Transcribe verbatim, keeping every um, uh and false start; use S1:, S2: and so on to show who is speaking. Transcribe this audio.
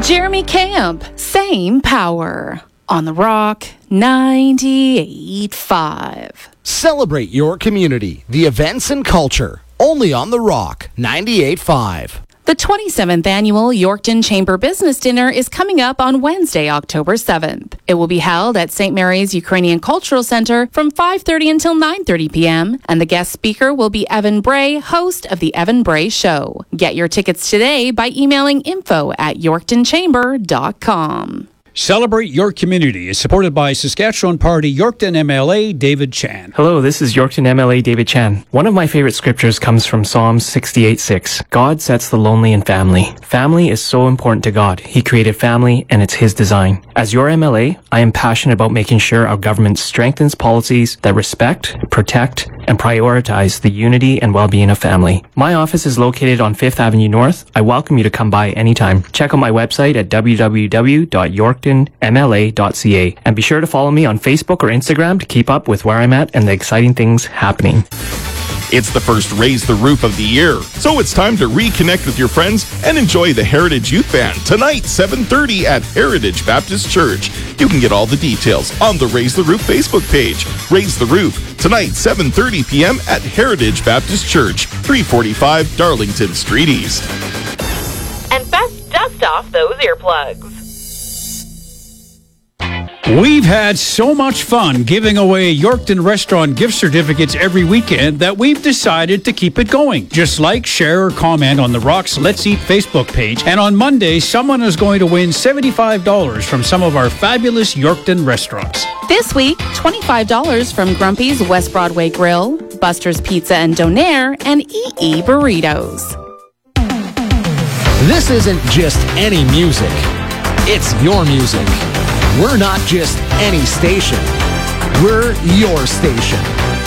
S1: Jeremy Camp, same power. On The Rock, ninety-eight point five.
S2: Celebrate your community, the events and culture. Only on The Rock, ninety-eight point five.
S1: The twenty-seventh Annual Yorkton Chamber Business Dinner is coming up on Wednesday, October seventh. It will be held at Saint Mary's Ukrainian Cultural Center from five thirty until nine thirty p.m., and the guest speaker will be Evan Bray, host of The Evan Bray Show. Get your tickets today by emailing info at yorkton chamber dot com.
S3: Celebrate Your Community is supported by Saskatchewan Party Yorkton M L A David Chan.
S4: Hello, this is Yorkton M L A David Chan. One of my favorite scriptures comes from Psalm sixty-eight six. God sets the lonely in family. Family is so important to God. He created family and it's His design. As your M L A, I am passionate about making sure our government strengthens policies that respect, protect, and prioritize the unity and well-being of family. My office is located on Fifth Avenue North. I welcome you to come by anytime. Check out my website at w w w dot yorkton m l a dot c a and be sure to follow me on Facebook or Instagram to keep up with where I'm at and the exciting things happening.
S5: It's the first Raise the Roof of the year, so it's time to reconnect with your friends and enjoy the Heritage Youth Band tonight, seven thirty at Heritage Baptist Church. You can get all the details on the Raise the Roof Facebook page. Raise the Roof tonight, seven thirty p.m. at Heritage Baptist Church, three forty-five Darlington Street East.
S6: And best dust off those earplugs.
S3: We've had so much fun giving away Yorkton Restaurant gift certificates every weekend that we've decided to keep it going. Just like, share, or comment on the Rock's Let's Eat Facebook page. And on Monday, someone is going to win seventy-five dollars from some of our fabulous Yorkton restaurants.
S1: This week, twenty-five dollars from Grumpy's West Broadway Grill, Buster's Pizza and Donair, and E E Burritos.
S2: This isn't just any music. It's your music. We're not just any station. We're your station.